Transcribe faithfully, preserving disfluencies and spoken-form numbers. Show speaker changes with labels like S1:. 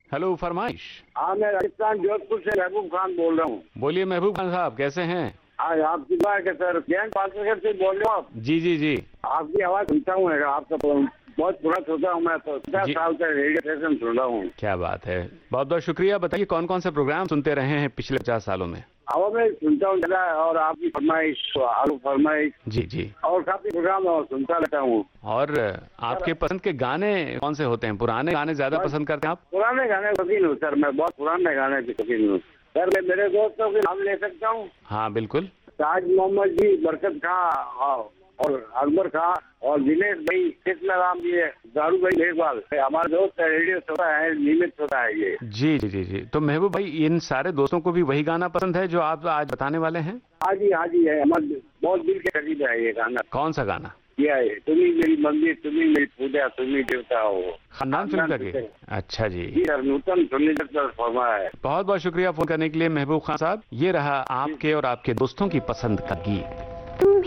S1: Hello, फरमाइश।
S2: हाँ, मैं राजस्थान जोधपुर से महबूब खान बोल रहा हूँ।
S1: बोलिए महबूब खान साहब, कैसे हैं?
S2: आज आपकी बात है सर, जैन पासनगर से बोल रहे हो आप?
S1: जी जी जी
S2: आपकी आवाज सुनता हूँ, आपका बहुत बुरा सोचा हूँ। मैं तो पचास साल से रेडियो स्टेशन सुन रहा हूँ।
S1: क्या बात है, बहुत बहुत शुक्रिया। बताइए कौन कौन से प्रोग्राम सुनते रहे हैं पिछले पचास सालों में?
S2: हवा में सुनता हूँ ज्यादा, और आपकी फरमाइश, आलू फरमाइश,
S1: जी जी,
S2: और काफी प्रोग्राम सुनता रहता हूँ।
S1: और आपके पसंद के गाने कौन से होते हैं? पुराने गाने ज्यादा पसंद करते हैं आप?
S2: पुराने गाने शौकीन हूँ सर, मैं बहुत पुराने गाने की शौकीन हूँ सर। मैं मेरे दोस्तों के नाम ले सकता हूँ?
S1: हाँ बिल्कुल।
S2: ताज मोहम्मद जी, बरकत खां, और अकबर खां, और दिनेश भाई, कृष्ण राम जी, दारू भाई मेघवाल, हमारे दोस्त रेडियो श्रोता है, नियमित श्रोता है ये।
S1: जी जी जी जी तो महबूब भाई, इन सारे दोस्तों को भी वही गाना पसंद है जो आप आज बताने वाले हैं?
S2: हाँ जी, हाँ जी, है, हमारे बहुत दिल के करीब है ये गाना।
S1: कौन सा गाना?
S2: किया है, तुम्ही मेरी मंदिर, तुम्ही मेरी पूजा, तुम्ही देवता हो।
S1: खानदान फिल्म का? अच्छा जी
S2: जी सर, नूतन सुनील फरमा है।
S1: बहुत बहुत शुक्रिया फोन करने के लिए महबूब खान साहब। ये रहा आपके और आपके दोस्तों की पसंद का गीत।